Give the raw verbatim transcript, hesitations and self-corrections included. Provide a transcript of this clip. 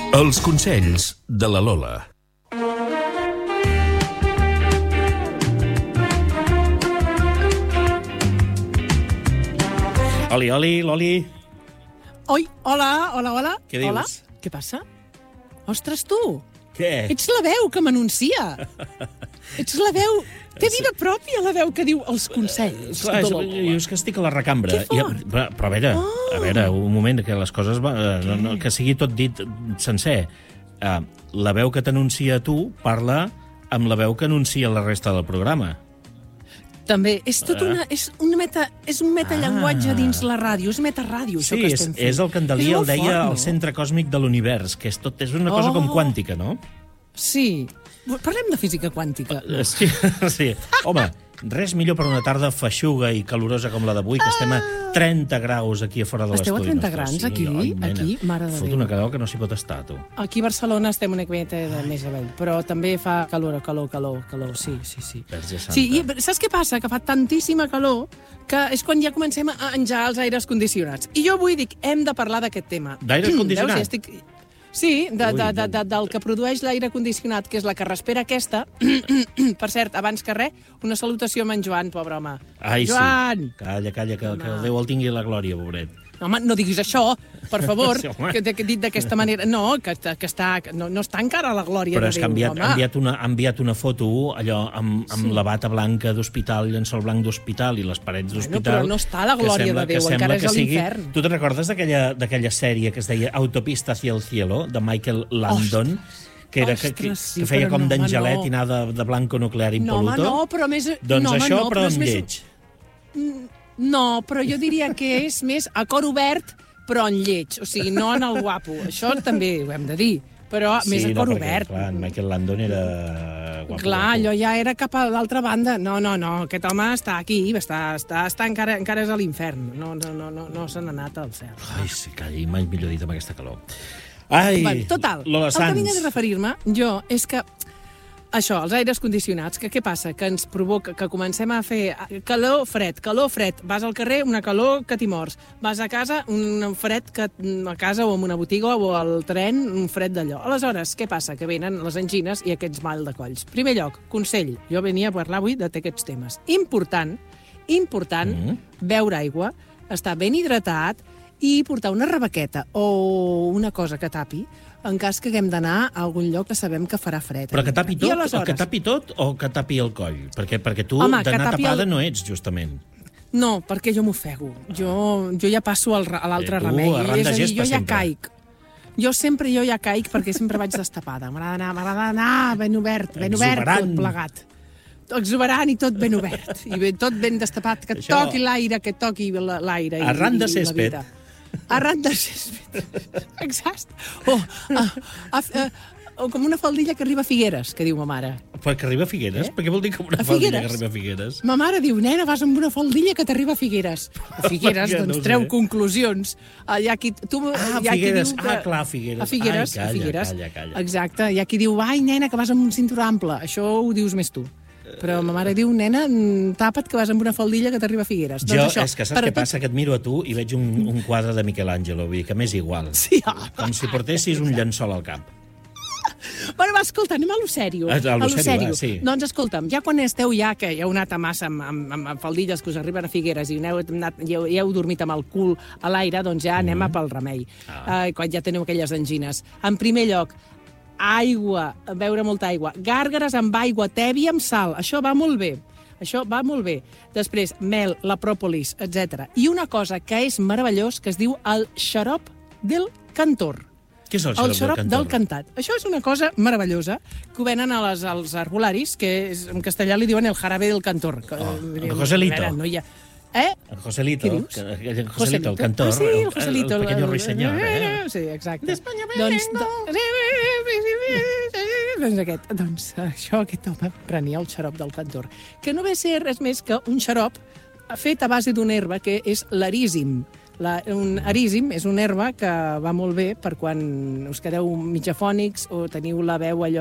Els consells de la Lola. Oli, oli, Loli. Oi, hola, hola, hola. Què dius? Hola, què passa? Ostres, tu! Què? Ets la veu que m'anuncia. Ets la veu... Té vida pròpia, la veu que diu els consells. Clar, és, jo és que estic a la recambra. Que fort. I, però, però a veure, oh. a veure, un moment, que les coses... Va, no, no, que sigui tot dit sencer. Uh, la veu que t'anuncia a tu parla amb la veu que anuncia la resta del programa. També, és tot una... És un, meta, és un metallenguatge Ah. dins la ràdio, és metaràdio, això Sí, que és, estem fent. és el que en Dalí És el molt deia fort, el no? centre còsmic de l'univers, que és, tot, és una cosa Oh. com quàntica, no? Sí. Parlem de física quàntica. Uh, Sí, sí. Home, res millor per una tarda feixuga i calorosa com la d'avui, que estem a trenta graus aquí a fora de l'estudi. Esteu a trenta nostre. graus Sí, aquí? oi, nena. Aquí? Mare de Fot Déu. una calor que no s'hi pot estar, tu. Aquí a Barcelona estem una miqueta de més avall, però també fa calor, calor, calor, calor, sí, sí, sí. Verge Santa. Sí, i saps què passa? Que fa tantíssima calor que és quan ja comencem a engegar els aires condicionats. I jo avui dic, hem de parlar d'aquest tema. D'aire condicionat? Veus, estic... Sí, de, Ui, de, de, doncs. de, del que produeix l'aire condicionat, que és la que respira aquesta. Per cert, abans que res, una salutació amb en Joan, pobre home. Ai, Joan! sí. Calla, calla, que, que Home. Déu el tingui la glòria, pobret. Home, no diguis això, per favor, Sí, home. que t'he dit d'aquesta manera. No, que, que està, que no, no està encara a la glòria Però de és que ha Déu, enviat, home. ha enviat, una, ha enviat una foto, allò, amb, amb Sí. la bata blanca d'hospital, llençol blanc d'hospital i les parets d'hospital. però no està a la que glòria sembla- de Déu, que sembla encara és que a sigui- l'infern. Tu te'n recordes d'aquella d'aquella sèrie que es deia Autopista hacia el cielo, de Michael Landon? Que, era, que, que, Ostres, sí, que feia però com no, home, d'angelet no. i anar de, de blanco nuclear No, impoluto? home, no, però més... Doncs no, home, això, no, però és amb més- lleig. No, però jo diria que és més a cor obert, però en lleig. O sigui, no en el guapo. Això també ho hem de dir. Però més a no, cor perquè, obert. clar, en Michael Landon era guapo. Clar, guapo. allò ja era cap a l'altra banda. No, no, no, aquest home està aquí, està, està, està encara, encara és a l'infern. No, no, no, no, no se n'ha anat al cel. Ai, sí, calla, mai millor dit amb aquesta calor. Ai, Bueno, total, Lola el que Sanz. vinc a referir-me jo és que això, els aires condicionats, que què passa? Que ens provoca, que comencem a fer calor, fred, calor, fred. Vas al carrer, una calor que t'hi mors. Vas a casa, un fred que a casa o en una botiga o al tren, un fred d'allò. Aleshores, què passa? Que venen les angines i aquests mal de colls. Primer lloc, consell. Jo venia a parlar avui d'aquests temes. Important, important, Mm. beure aigua, estar ben hidratat i portar una rebequeta o una cosa que tapi en cas que haguem d'anar a algun lloc que sabem que farà fred. Però que tapi I tot, o aleshores- que tapi tot o que tapi el coll? Perquè, perquè tu Home, que d'anar tapi tapada el- no ets, justament. No, perquè jo m'ofego. Jo, jo ja passo al, a l'altre Eh, tu, remei. arran de És a dir, gespa jo ja sempre. caic. Jo sempre jo ja caic perquè sempre vaig destapada. M'agrada anar, m'agrada anar ben obert, ben obert, Exuberant. tot plegat. Exuberant i tot ben obert. I ben, tot ben destapat, que et Això- toqui l'aire, que et toqui la- l'aire. i- Arran de i- i la césped. vida. Arran de césped. Exacte. O, a, a, a, o com una faldilla que arriba a Figueres, que diu ma mare. Perquè arriba a Figueres? Eh? Per què vol dir que una A faldilla que Figueres. arriba a Figueres? Ma mare diu, nena, vas amb una faldilla que t'arriba a Figueres. A Figueres, Perquè no doncs, ho treu sé. conclusions. Ah, Hi ha qui, tu, Ah, hi ha qui Figueres. diu que... Ah, clar, Figueres. A Figueres, Ai, a calla, Figueres. calla, calla. Exacte. Hi ha qui diu, ai, nena, que vas amb un cinturó ample. Això ho dius més tu. Però ma mare diu, nena, mm, tapa't que vas amb una faldilla que t'arriba a Figueres. Jo, doncs això, és que saps per què a tot- passa? Que et miro a tu i veig un, un quadre de Michelangelo, vull dir que m'és igual. Sí, ah. Com si portessis un llençol al cap. Bueno, va, escolta, anem a lo sèrio. A- a lo sèrio, va, sí. Doncs escolta'm, ja quan esteu ja, que heu anat a massa amb, amb, amb, amb faldilles que us arriben a Figueres i, aneu, anat, i, heu, i heu dormit amb el cul a l'aire, doncs ja anem a pel remei. Ah. Uh, quan ja teniu aquelles angines. En primer lloc, aigua, beure molta aigua. Gàrgares amb aigua tèbia amb sal. Això va molt bé. Això va molt bé. Després, mel, la pròpolis, etcètera. I una cosa que és meravellós, que es diu el xarop del cantor. Què és el El xarop, xarop del del cantor? cantat. Això és una cosa meravellosa que ho venen a les, als arbolaris, que és, en castellà li diuen el jarabe del cantor. Que, Oh, vull el dir, Joselito. a veure, No hi ha... Eh? El Joselito, Què dius? que, que, el Joselito, el cantor, Ah, sí, el Joselito. el, el pequeño ruiseñor. Eh? Sí, exacte. D'Espanya doncs, vengo. doncs aquest, doncs això, aquest home prenia el xarop del cantor, que no ve a ser res més que un xarop fet a base d'una herba que és l'arísim. La, un arísim és una herba que va molt bé per quan us quedeu mitjafònics o teniu la veu allò